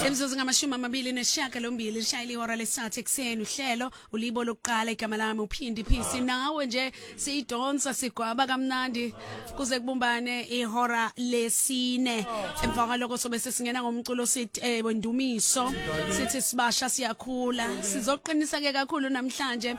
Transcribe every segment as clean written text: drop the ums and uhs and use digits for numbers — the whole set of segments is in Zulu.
Emzuzu ngamashumi amabili nesishiyagalombili lishayile ihora lesithathu ekuseni uhlelo ulibo lokuqala igama lami uphindi phisi nawe nje siyidonsa sigwaba kamnandi kuze kubumbane ihora lesine emva kwalokho sobe sesingena ngomculo sithi wendumiso sithi sibasha siyakhula sizoqinisa ke kakhulu namhlanje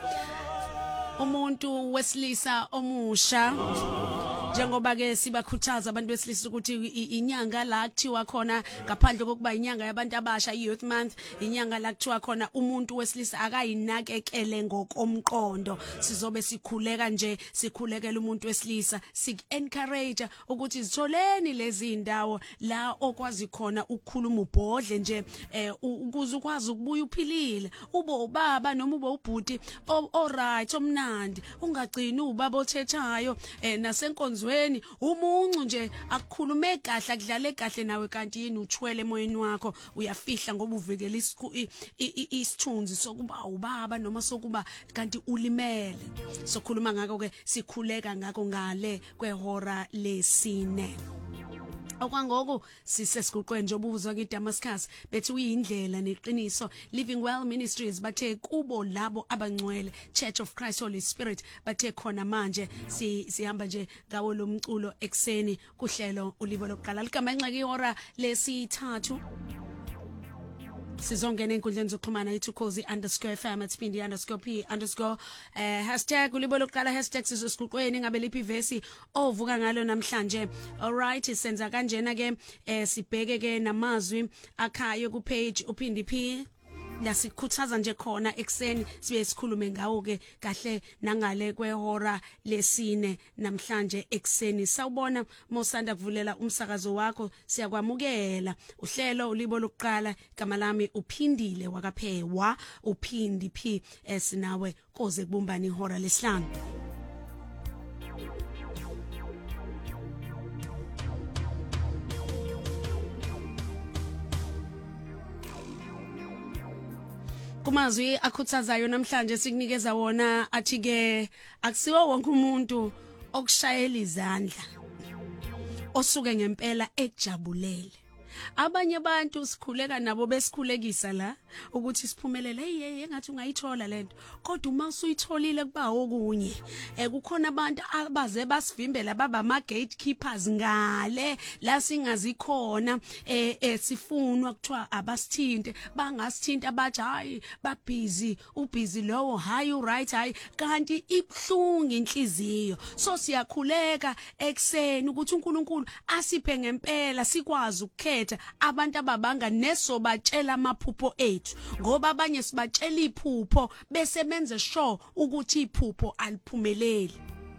umuntu wesilisa omusha njengoba ke sibakhuthaza abantu besilisa ukuthi inyanga la kuthiwa khona ngaphandle kokuba inyanga yabantu abasha youth month inyanga la kuthiwa khona umuntu wesilisa akayinakekele ngokomqondo sizobe sikhuleka nje sikhulekela umuntu wesilisa encourage ukuthi zitholeni lezi indawo la okwazi khona ukukhuluma ubhodle nje ukuze ukwazi ukubuya uphilile ube ubaba noma ube ubhuti alright omnandi ungagcini ubaba othethayo nasenkonzo zweni umuncu nje akukhulume kahle akudlale kahle nawe kanti yini uthwele emoyeni wakho uyafihla ngoba uvikela isithunzi sokuba ubaba noma sokuba kanti ulimele sokhuluma ngako ke sikhuleka ngako ngale kwehora lesine okwangoko sisesiguqweni nje obuzwa kwiDamascus bethi uyindlela neqiniso Living Well Ministries bathe kubo labo abangcwele Church of Christ Holy Spirit bathe khona manje sihamba nje ngawo lomculo ekseni kuhlelo ulibo lokuqala ligama enxeke ihora lesithathu sizongena enkundleni zokuxhumana @Ukhozi_FM @Phindi_P_ hashtag ulibo lokuqala hashtag sizosiguqweni ngabe liphi ivesi ovuka ngalo namhlanje alright senza kanjena ke sibheke ke namazwi akhayo ku page uphindi P la sikhuthaza nje khona ekseni sibe sikhulume ngawo ke kahle nangale kwehora lesine namhlanje ekseni sawubona mosanda kuvulela umsakazo wakho siyakwamukela uhlelo ulibo lokuqala igama lami uphindile wakaphewa uphindi P esinawe koze kubumbana ihora lesihlanu kumazwi akhuthazayo namhlanje sikunikeza wona athi ke akusiwo wonke umuntu okushayela izandla osuke ngempela ejabulele abanye abantu sikhuleka nabo besikhulekisa la ukuthi siphumelele hey engathi ungayithola lento kodwa uma usuyitholile kuba okunye kukhona abantu abaze basivimbela baba ama gatekeepers ngale la singazi khona sifunwa kuthiwa abasithinte bangasithinta abathi hayi babhizi ubhizi lowo hayi right hayi kanti ibhlungu inhliziyo so siyakhuleka ekseni ukuthi uNkulunkulu asiphe ngempela sikwazi ukukhetha abantu ababanga nesobatshela amaphupho ethu ngoba abanye sibatshela iphupho bese benze sure ukuthi iphupho aliphumeleli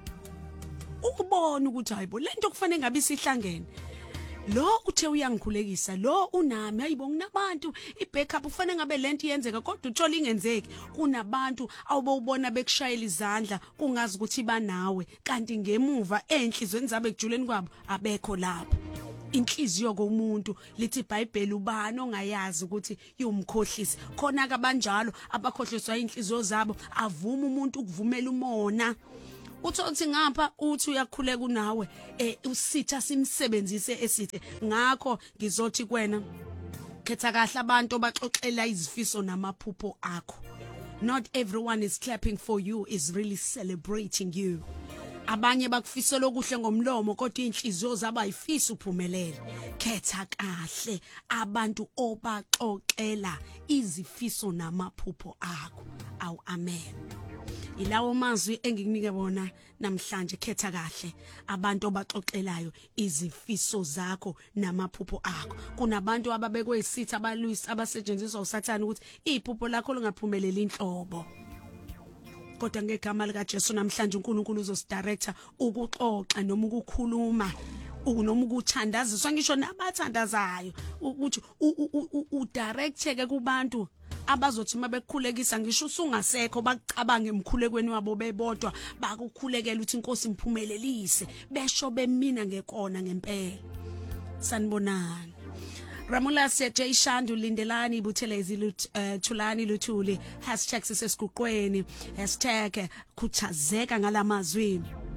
ukubona ukuthi hayibo lento kufanele ngabe isihlangene lo uthe uyangikhulekisa lo unami hayibo nginabantu ibackup kufanele ngabe lento iyenzeka kodwa uthola ingenzeki kunabantu awubona bekushayela izandla kungazi ukuthi banawe kanti ngemuva enhlizweni zabe kujuleni kwabo abekho lapho inhliziyo komuntu lithi iBhayibheli ubani ongayazi ukuthi yumkhohlisi khona kabanjalo abakhohliswa inhliziyo zabo avuma umuntu ukuvumela umona uthi ngapha uthi uyakhuleka kunawe usitha simsebenzise esithe ngakho ngizothi kwena khetha kahle abantu abaxoxela izifiso namaphupho akho not everyone is clapping for you is really celebrating you abanye bakufisela okuhle ngomlomo kodwa inhliziyo zabo ayifisi uphumelele khetha kahle abantu obaxoxela izifiso namaphupho akho awu amen ilawo mazwi engikunika bona namhlanje khetha kahle abantu obaxoxelayo izifiso zakho namaphupho akho kunabantu ababekwe isithi abalwisi abasetshenziswa uSathane ukuthi iphupho lakho lingaphumeleli inhlobo kodwa ngegama lika Jesu namhlanje uNkulunkulu uzosidirector ukuxoxa noma ukukhuluma noma ukuthandaziswa ngisho nabathandazayo ukuthi udirecteke kubantu abazothi mabekukhulekisa ngisho usungasekho bakucabange emkhulekweni wabo bebodwa bakukhulekela ukuthi inkosi imphumelelise besho bemina ngekona ngempela sanibonani Ramula J Shandu Lindelani Buthelezi Thulani Luthuli #sisesiguqweni #khuthazeka ngalamazwi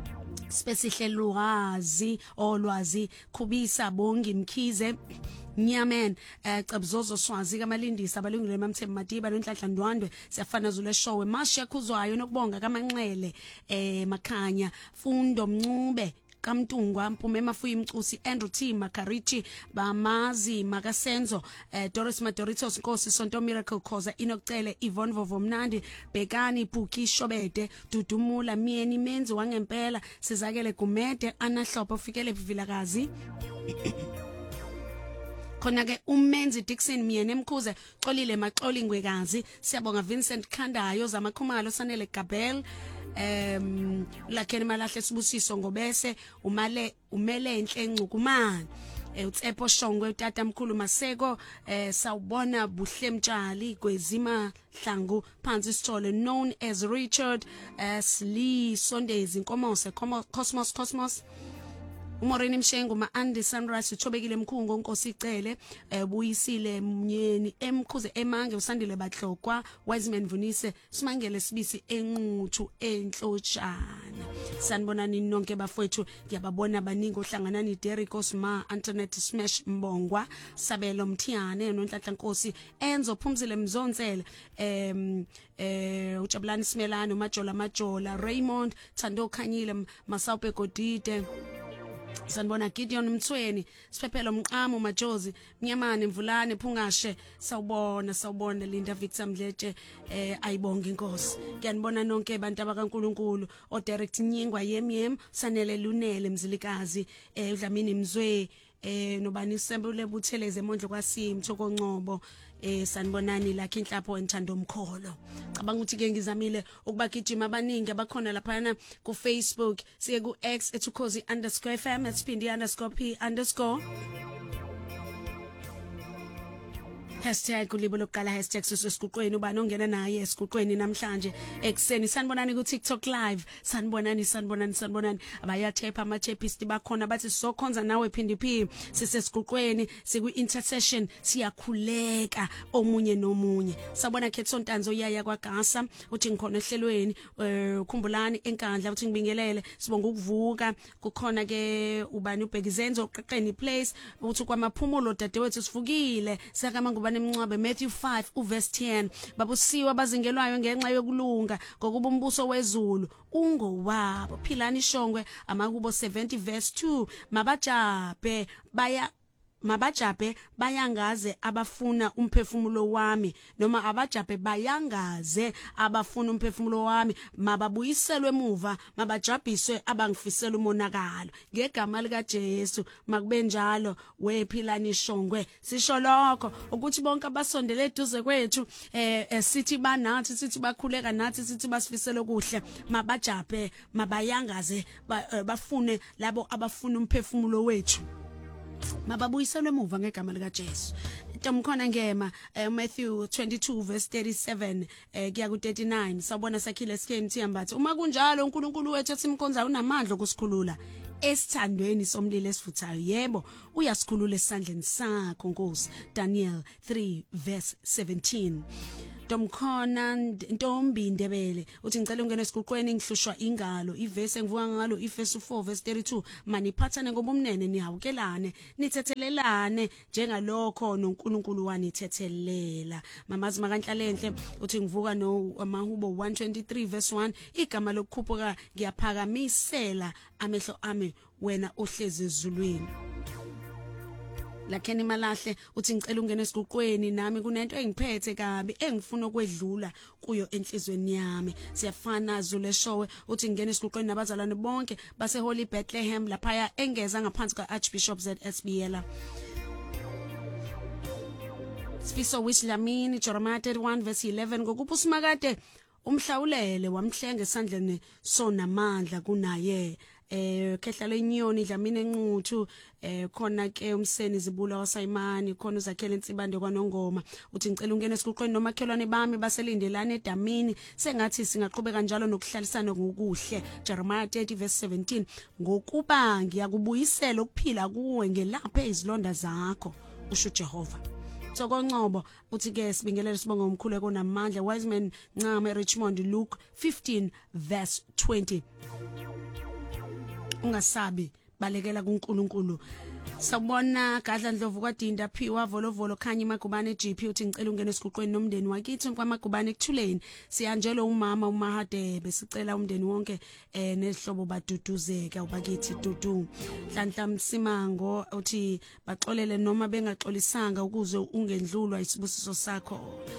Spesihle olwazi Khubisa Bongi Mkhize Nyamen Cabzozo Swazi kaMalindisa abalungile eMamthembu Madiba noNhlanhla Ndwandwe siyafana zule show Masha Khuzwayo nokubonga kaManxele Makhanya Fundo Mncube Kamtungwa Mpume Mafuyi Mcusi Andrew T Makarichi Bamazi Makasenzo Doris Madoritos Nkosi Sonto Miracle Khoza Inokucele Yvonne Vovomnandi Bekani Buki Shobede Dudumula Mieni Menzi wangempela Sizakele Gumede Anahlophe ufikele Vilakazi khona ke umenzi Dixon Miyene Mkhuze Xolile Maxoli Ngwekazi siyabonga Vincent Khandayo zamakhumalo Sanele Gabel lakheni Malahle Sibusiso Ngobese umele enhle Ncukumane uTsepho Shongwe utata mkhulu Maseko sawubona Buhle Mtshali Gwezima Hlangu phansi Sithole known as Richard Slee Sondezi Nkomose Cosmos Umorini Mshengu Ma-Andy Sunrise Uchobekile Mkhungo Nkosi Icele Buyisile Mnyeni Emkhuze Emange Usandile Bahlokwa Wiseman Vunise Simangele Sibisi Enquthu Enhlotshana sanibonani nonke bafowethu ngiyababona baningi ohlanganani Derrick Osma Antoinette Smash Mbongwa Sabelo Mthiyane noNhlanhla Nkosi Enzo Phumzile Mzonzele Ujabulani Simelane Majola Raymond Thando Khanyile Masawupe Godide sanibona Gideon Mthweni Siphephelo Mqamo Majozi Mnyamane Mvulane Phungashe sawubona Linda Victor Mdletshe ayibonga inkosi ngiyanibona nonke abantu abakaNkuluNkulu o Direct Nyingwa Yemyem Sanele Lunele Mzilikazi uDlamini Mzwe nobani Sembule Butheleze Mondlo kwaSim Thoko Ncobo sanibonani lakhe inhlapho enthando Mkholo cabanga ukuthi ke ngizamile ukubagijima abaningi abakhona lapha ku Facebook siye ku X @ukhozi_FM @spindi_p_ #kulibo lokuqala #sisesiguqweni ubani ongena naye esiguqweni namhlanje ekseni sanibonani ku TikTok live sanibonani abayathepa amathepist bakhona bathi sokhonza nawe PNDP sisesiguqweni siku intercession siyakhuleka omunye nomunye sabona Khetsontanzo yaya kwaGasa uthi ngikhona ehlelweni ukhumbulani enkandla uthi ngibingelele sibonga ukuvuka kukhona ke ubani uBhekizenzo oqeqeni place uthi kwamaphumulo dadewethu sivukile sakama Mncwabe Matthew 5 uverse 10 babusiwa bazingelwayo ngenxa yokulunga ngokuba umbuso wezulu ungowabo Philani Shongwe amakubo 70 verse 2 mabajabe bayangaze abafuna umphefumulo wami noma abajabe bayangaze abafuna umphefumulo wami mababuyiselwe emuva mabajabhiswe abangifisela umonakalo ngegama lika Jesu makube njalo wephilani Shongwe sisho lokho ukuthi bonke abasondele eduze kwethu sithi banathi sithi bakhuleka nathi sithi basifisela okuhle mabajabe mabayangaze bafune labo abafuna umphefumulo wethu mababuyiselwe emuva ngegama lika Jesu Tamkhona ngema Matthew 22 verse 37 kuya ku 39 sabona sakhile skeni thiyambathi uma kunjalo uNkulunkulu wethu esimkhonza unamandla okusikhulula esithandweni somlilo esifuthayo yebo uyasikhulula esandleni sakho Nkosi Daniel 3 verse 17 Domkhona Ntombi Ndebele uthi ngicela ungene esiguqweni ngihlushwa ingalo ivesi engivuka ngalo ifesu 4 verse 32 maniphathane ngobumnene nihawukelane nithethelelane njengalokho noNkulunkulu wanithethelela mamazi makanhlalenhle uthi ngivuka no amahubo 123 verse 1 igama lokukhuphuka ngiyaphakamisela amehlo ami wena ohlezi ezulwini Lakheni Malahle uthi ngicela ungene esiguqweni nami kunento engiphethe kabi engifuna ukwedlula kuyo enhlizweni yami siyafana Zule Showe uthi ngene esiguqweni nabazalwane bonke base Holy Bethlehem lapha engeza ngaphansi kaArchbishop ZSBL Sifiso Wislamini Jeremiah 1 verse 11 ngokupha usimakade umhlawulele wamhlenga esandleni sonamandla kunaye khehla lenyoni Dlamini Enquthu khona ke umseni Zibula waSayimani khona uzakhele insibande kwaNongoma uthi ngicela ungene esiguqweni nomakhelwane bami baselindelane eDamini sengathi singaqhubeka njalo nokuhlalisana ngokuhle Jeremiah 30 verse 17 ngokuba ngiyakubuyisela ukuphila kuwe ngelaphe izilonda zakho usho Jehova Sokoncobo uthi ke sibingelele sibonga umkhulu ekonamandla Wiseman Ncame Richmond Luke 15 verse 20 ungasabi balekela kuNkulunkulu. Sawubona Gadla Ndlovu kwaDinda Phiwa volovolo khanya Magubane GP uthi ngicela ungene esiguqweni nomndeni wakithi kwaMagubane ekuthuleni siyanjelo umama uMahadebe sicela umndeni wonke nezihlobo baduduzeka ubakithi dudu. Hlanhla Msimango uthi baxolele noma bengaxolisanga ukuze ungendlulwa isibusiso sakho.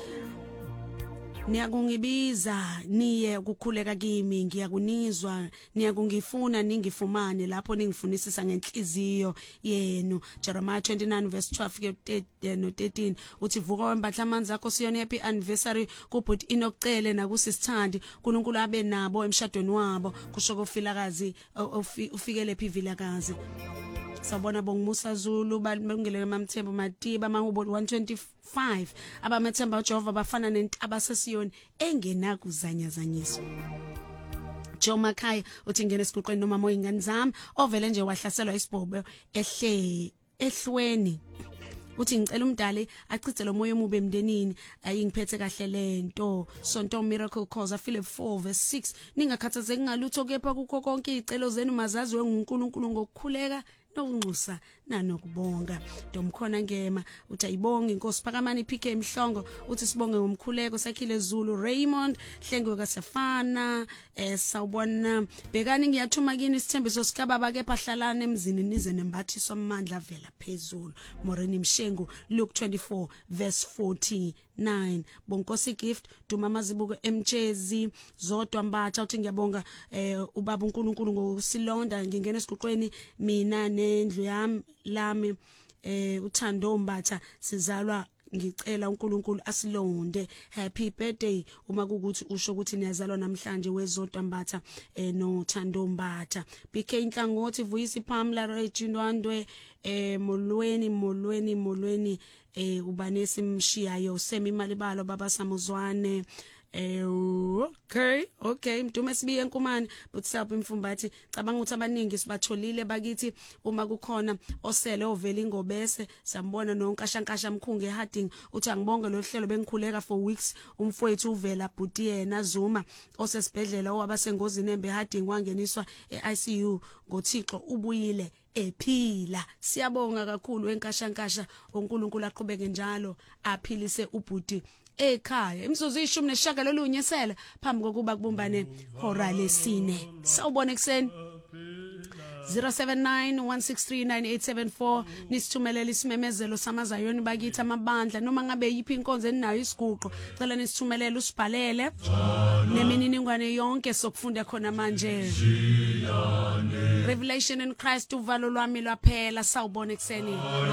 Niyakungibiza niye ukukhuleka kimi ngiyakunizwa niyakungifuna ningifumane lapho ningifunisisa ngenhliziyo yenu. Jeremiah 29 verse 12 no 13 uthi vuka wembatha amanzi akho siyona happy anniversary kubhuti inocele nakusisithandi uNkulunkulu abe nabo emshadweni wabo kusho kofilakazi ufikele phi vilakazi. Sabona Bongmusa Zulu balungele mamthembu Matiba mahubo 125 abamethemba uJehova bafana nentaba sesiyoni engenakuzanyazanyiswa. Joma Kai uthi ngene esiguqweni noma moya ingane zami ovele nje wahlaselwa isibhobo ehlweni. Uthi ngicela umdali achithe lo moya omube emndenini ayingiphethe kahle lento. Sonto Miracle Cause Philip 4 verse 6 ningakhathazeki ngalutho kepha kukho konke izicelo zenu mazaziwe nguNkulunkulu ngokukhuleka nokunxusa nanokubonga. Domkhona Ngema uthi ayibonga inkosi Phakamani PK Mhlongo uthi sibonge ngomkhuleko sakhile Zulu Raymond Hlengwe kaSafana sawubona bekani ngiyathuma kini isithembiso sikababa kepha hlalana emzini nize nembathiso amandla vela phezulu. Moreni Mshengu Luke 24 verse 49. Bonkosi Gift Duma Mazibuko Mchezi Zodwa Mbatha uthi ngiyabonga ubaba uNkulunkulu ngokusilonda ngingena esiguqweni mina nendlu yami lami uThando Mbatha sizalwa ngicela uNkulunkulu asilonde. Happy birthday uma kukuthi usho ukuthi niyazalwa namhlanje weZodwa Mbatha no Thando Mbatha. BK Nhlangothi Vuyisi Pamela Regindwandwe molweni ubanesi mshiyayo semi malibalo baba Samuzwane. Okay mdume sibiye enkumani butsapho imfumbathi cabanga ukuthi abaningi sibatholile bakithi uma kukhona osele ovela ingobese sambona nonkashankasha mkhunge Harding uthi angibonge lo hlelo bengikhuleka for weeks umfowethu uvela bhuti yena Zuma osesibhedlela owabasengozini embe Harding wangeniswa eICU ngoThixo ubuyile ephila. Siyabonga kakhulu enkashankasha uNkulunkulu aqhubeke njalo aphilise ubhuti ekhaya. Imzuzu 19 nyesela phambi kokuba kubumbane hora lesine. Sawubona ekseni 0791639874 nisithumelele isimemezelo samazayoni bakithi amabandla noma ngabe yipi inkonzo eninayo isiguqo cela nisithumelele usibhalele nemininingwane yonke sokufunda khona manje. Revelation in Christ uvalo lwami lwaphela. Sawubona ekseni.